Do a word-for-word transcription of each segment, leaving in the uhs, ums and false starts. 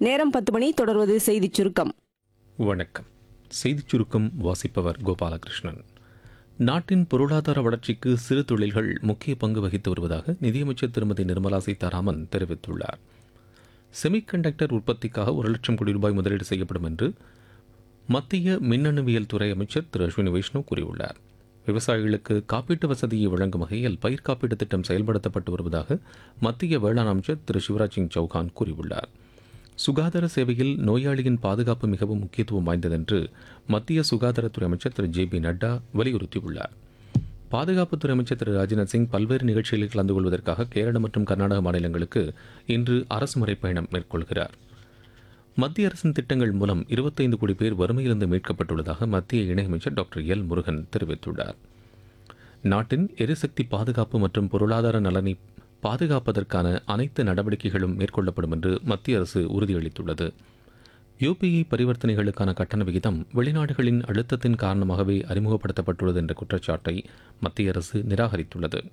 நேரம் பத்து மணி. தொடர்வது செய்திச் சுருக்கம். வணக்கம். செய்திச் சுருக்கம் வாசிப்பவர் கோபாலகிருஷ்ணன். நாட்டின் பொருளாதார வளர்ச்சிக்கு சிறு தொழில்கள் முக்கிய பங்கு வகித்து வருவதாக நிதியமைச்சர் திருமதி நிர்மலா சீதாராமன் தெரிவித்துள்ளார். செமிகண்டக்டர் உற்பத்திக்காக ஒரு லட்சம் கோடி ரூபாய் முதலீடு செய்யப்படும் என்று மத்திய மின்னணுவியல் துறை அமைச்சர் திரு அஸ்வினி வைஷ்ணவ் கூறியுள்ளார். விவசாயிகளுக்கு காப்பீட்டு வசதியை வழங்கும் வகையில் பயிர் காப்பீட்டு திட்டம் செயல்படுத்தப்பட்டு வருவதாக மத்திய வேளாண் அமைச்சர் திரு சிவராஜ் சிங் சௌகான் கூறியுள்ளார். சுகாதார சேவையில் நோயாளியின் பாதுகாப்பு மிகவும் முக்கியத்துவம் வாய்ந்ததென்று மத்திய சுகாதாரத்துறை அமைச்சர் திரு ஜே பி நட்டா வலியுறுத்தியுள்ளார். பாதுகாப்புத்துறை அமைச்சர் திரு ராஜ்நாத் சிங் பல்வேறு நிகழ்ச்சிகளில் கலந்து கொள்வதற்காக கேரள மற்றும் கர்நாடக மாநிலங்களுக்கு இன்று அரசுமுறை பயணம் மேற்கொள்கிறார். மத்திய அரசின் திட்டங்கள் மூலம் இருபத்தைந்து கோடி பேர் வறுமையிலிருந்து மீட்கப்பட்டுள்ளதாக மத்திய இணையமைச்சர் டாக்டர் எல் முருகன் தெரிவித்துள்ளார். நாட்டின் எரிசக்தி பாதுகாப்பு மற்றும் பொருளாதார நலனை பாதுகாப்பதற்கான அனைத்து நடவடிக்கைகளும் மேற்கொள்ளப்படும் என்று மத்திய அரசு உறுதியளித்துள்ளது. யுபிஐ பரிவர்த்தனைகளுக்கான கட்டண விகிதம் வெளிநாடுகளின் அழுத்தத்தின் காரணமாகவே அறிமுகப்படுத்தப்பட்டுள்ளது என்ற குற்றச்சாட்டை மத்திய அரசு நிராகரித்துள்ளது.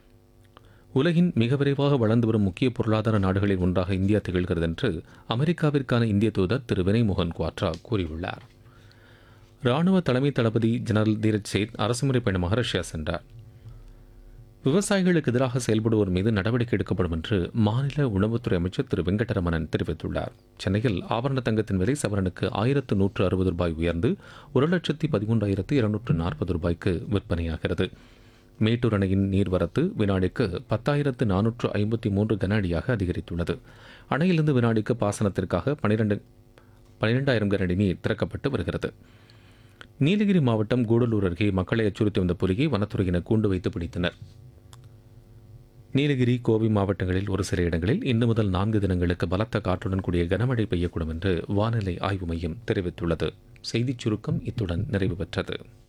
உலகின் மிக விரைவாக வளர்ந்து வரும் முக்கிய பொருளாதார நாடுகளில் ஒன்றாக இந்தியா திகழ்கிறது என்று அமெரிக்காவிற்கான இந்திய தூதர் திரு வினய் மோகன் குவாட்ரா கூறியுள்ளார். ராணுவ தலைமை தளபதி ஜெனரல் தீரஜ் சேத் அரசுமுறை பயணமாக ரஷ்யா சென்றார். விவசாயிகளுக்கு எதிராக செயல்படுவோர் மீது நடவடிக்கை எடுக்கப்படும் என்று மாநில உணவுத்துறை அமைச்சர் திரு வெங்கடரமணன் தெரிவித்துள்ளார். சென்னையில் ஆபரண தங்கத்தின் விலை சவரனுக்கு ஆயிரத்து நூற்று அறுபது ரூபாய் உயர்ந்து ஒரு லட்சத்தி பதிமூன்றாயிரத்து இருநூற்று நாற்பது ரூபாய்க்கு விற்பனையாகிறது. மேட்டூர் அணையின் நீர்வரத்து வினாடிக்கு பத்தாயிரத்து நானூற்று ஐம்பத்தி மூன்று கன அடியாக அதிகரித்துள்ளது. அணையிலிருந்து வினாடிக்கு பாசனத்திற்காக பனிரெண்டு பனிரெண்டாயிரம் கன அடி நீர் திறக்கப்பட்டு வருகிறது. நீலகிரி மாவட்டம் கூடலூர் அருகே மக்களை அச்சுறுத்தி வந்த புலியை வனத்துறையினர் கூண்டு வைத்து பிடித்தனர். நீலகிரி, கோவை மாவட்டங்களில் ஒரு சில இடங்களில் இன்று முதல் நான்கு தினங்களுக்கு பலத்த காற்றுடன் கூடிய கனமழை பெய்யக்கூடும் என்று வானிலை ஆய்வு மையம் தெரிவித்துள்ளது. செய்திச் சுருக்கம் இத்துடன் நிறைவு பெற்றது.